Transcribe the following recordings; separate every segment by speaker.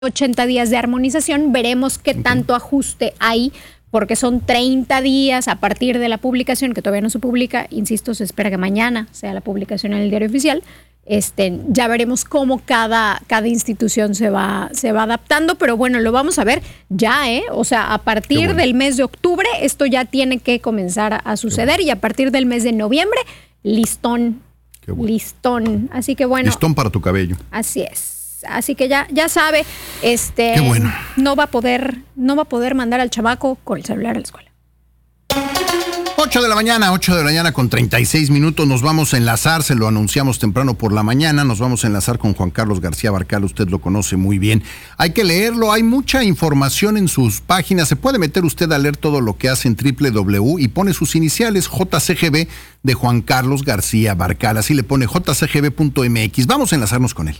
Speaker 1: 80 días de armonización. Veremos qué tanto ajuste hay, porque son 30 días a partir de la publicación, que todavía no se publica. Insisto, se espera que mañana sea la publicación en el Diario Oficial. Ya veremos cómo cada institución se va adaptando, pero bueno, lo vamos a ver ya, o sea, a partir del mes de octubre esto ya tiene que comenzar a suceder, y a partir del mes de noviembre, listón. Listón. Así que bueno.
Speaker 2: Listón para tu cabello.
Speaker 1: Así es. Así que ya sabe,
Speaker 2: Qué bueno.
Speaker 1: no va a poder mandar al chamaco con el celular a la escuela.
Speaker 2: 8 de la mañana con 36 minutos, nos vamos a enlazar, se lo anunciamos temprano por la mañana, nos vamos a enlazar con Juan Carlos García Barcal, usted lo conoce muy bien. Hay que leerlo, hay mucha información en sus páginas, se puede meter usted a leer todo lo que hace en www y pone sus iniciales, JCGB de Juan Carlos García Barcal, así le pone jcgb.mx. Vamos a enlazarnos con él.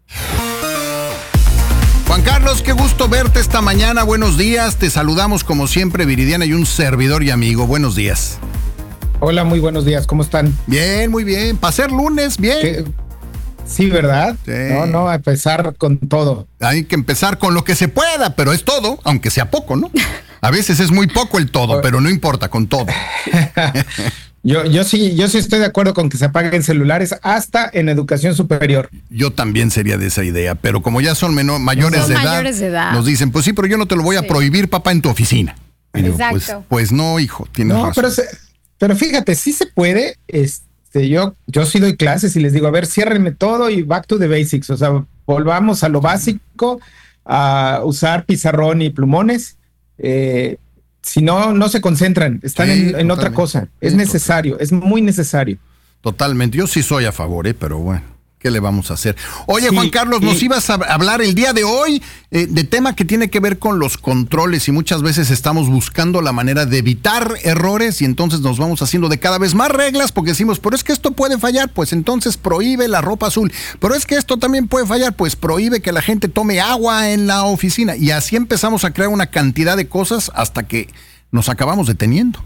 Speaker 2: Juan Carlos, qué gusto verte esta mañana, buenos días, te saludamos como siempre, Viridiana y un servidor y amigo, buenos días.
Speaker 3: Hola, muy buenos días, ¿cómo están?
Speaker 2: Bien, muy bien, para ser lunes, bien.
Speaker 3: Sí, ¿verdad?
Speaker 2: Sí.
Speaker 3: No, a empezar con todo.
Speaker 2: Hay que empezar con lo que se pueda, pero es todo, aunque sea poco, ¿no? A veces es muy poco el todo, pero no importa, con todo.
Speaker 3: Yo sí estoy de acuerdo con que se apaguen celulares hasta en educación superior.
Speaker 2: Yo también sería de esa idea, pero como ya son mayores de edad, nos dicen, pues sí, pero yo no te lo voy a prohibir, papá, en tu oficina.
Speaker 1: Exacto.
Speaker 2: Pues no, hijo, tienes razón.
Speaker 3: Pero fíjate, sí se puede. Yo sí doy clases y les digo, a ver, ciérrenme todo y back to the basics. O sea, volvamos a lo básico, a usar pizarrón y plumones. Si no se concentran, están en otra cosa. Es necesario, es muy necesario.
Speaker 2: Totalmente, yo sí soy a favor, pero bueno, ¿qué le vamos a hacer? Oye, sí, Juan Carlos, nos ibas a hablar el día de hoy de tema que tiene que ver con los controles, y muchas veces estamos buscando la manera de evitar errores, y entonces nos vamos haciendo de cada vez más reglas, porque decimos, pero es que esto puede fallar, pues entonces prohíbe la ropa azul, pero es que esto también puede fallar, pues prohíbe que la gente tome agua en la oficina, y así empezamos a crear una cantidad de cosas hasta que nos acabamos deteniendo.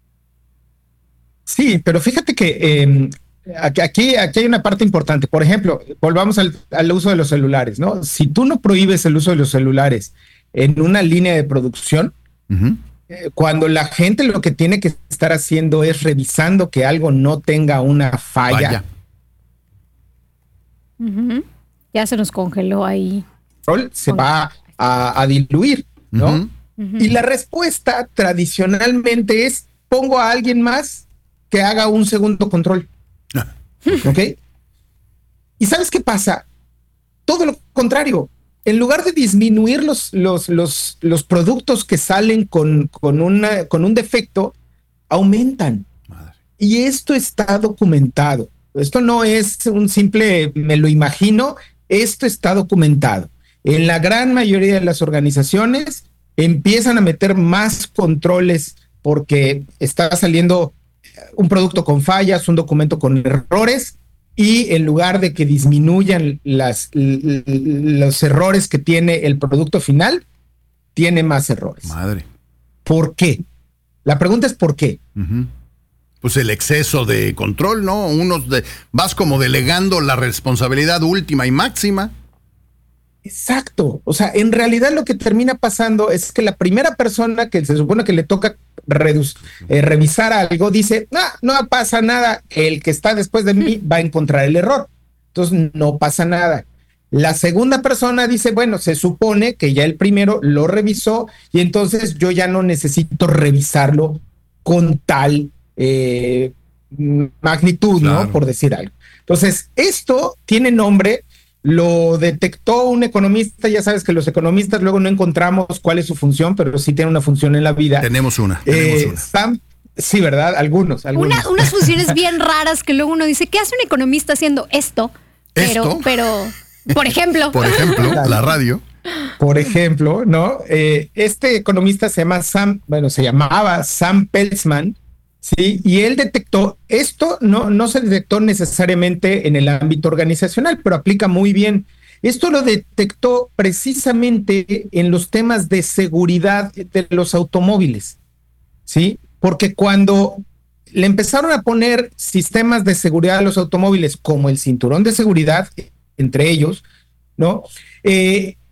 Speaker 3: Sí, pero fíjate que aquí hay una parte importante. Por ejemplo, volvamos al uso de los celulares, ¿no? Si tú no prohíbes el uso de los celulares en una línea de producción, cuando la gente lo que tiene que estar haciendo es revisando que algo no tenga una falla.
Speaker 1: Ya se nos congeló ahí.
Speaker 3: Se va a diluir, ¿no? Y la respuesta tradicionalmente es: pongo a alguien más que haga un segundo control. ¿Ok? ¿Y sabes qué pasa? Todo lo contrario. En lugar de disminuir los productos que salen con un defecto, aumentan. Madre. Y esto está documentado. Esto no es un simple me lo imagino, esto está documentado. En la gran mayoría de las organizaciones empiezan a meter más controles porque está saliendo un producto con fallas, un documento con errores, y en lugar de que disminuyan los errores que tiene el producto final, tiene más errores.
Speaker 2: Madre.
Speaker 3: ¿Por qué? La pregunta es ¿por qué?
Speaker 2: Pues el exceso de control, ¿no? Vas como delegando la responsabilidad última y máxima.
Speaker 3: Exacto. O sea, en realidad lo que termina pasando es que la primera persona que se supone que le toca revisar algo dice, no pasa nada, el que está después de mí va a encontrar el error. Entonces no pasa nada. La segunda persona dice, bueno, se supone que ya el primero lo revisó y entonces yo ya no necesito revisarlo con tal magnitud, claro, ¿no? Por decir algo. Entonces, esto tiene nombre. Lo detectó un economista. Ya sabes que los economistas luego no encontramos cuál es su función, pero sí tiene una función en la vida.
Speaker 2: Tenemos una.
Speaker 3: Sí, ¿verdad? Algunos.
Speaker 1: Unas funciones bien raras que luego uno dice, ¿qué hace un economista haciendo esto? Pero, por ejemplo.
Speaker 2: Por ejemplo, la radio.
Speaker 3: Por ejemplo, ¿no? Este economista se llamaba Sam Peltzman. Sí, y él detectó esto, no se detectó necesariamente en el ámbito organizacional, pero aplica muy bien. Esto lo detectó precisamente en los temas de seguridad de los automóviles, ¿sí? Porque cuando le empezaron a poner sistemas de seguridad a los automóviles, como el cinturón de seguridad, entre ellos, ¿no?